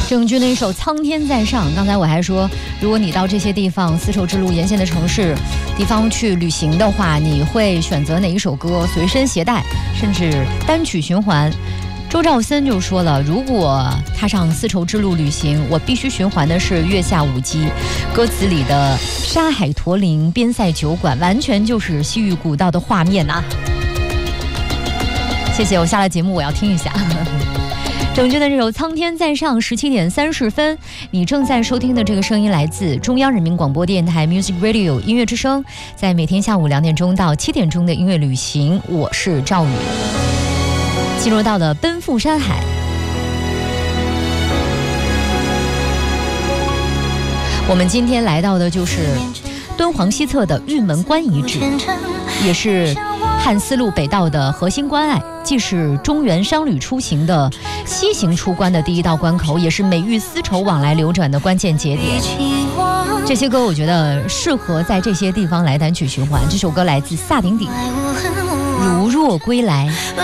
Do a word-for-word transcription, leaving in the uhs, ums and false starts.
郑钧的一首《苍天在上》。刚才我还说，如果你到这些地方丝绸之路沿线的城市地方去旅行的话，你会选择哪一首歌随身携带，甚至单曲循环？周兆森就说了，如果踏上丝绸之路旅行，我必须循环的是《月下舞姬》，歌词里的沙海驼铃、边塞酒馆，完全就是西域古道的画面啊！谢谢，我下了节目我要听一下。郑钧的这首《苍天在上》，十七点三十分，你正在收听的这个声音来自中央人民广播电台 Music Radio 音乐之声，在每天下午两点钟到七点钟的音乐旅行，我是赵宇，进入到了奔赴山海。我们今天来到的就是敦煌西侧的玉门关遗址，也是汉丝路北道的核心关隘，既是中原商旅出行的西行出关的第一道关口，也是美玉丝绸往来流转的关键节点。这些歌我觉得适合在这些地方来单曲循环。这首歌来自萨顶顶，《如若归来》。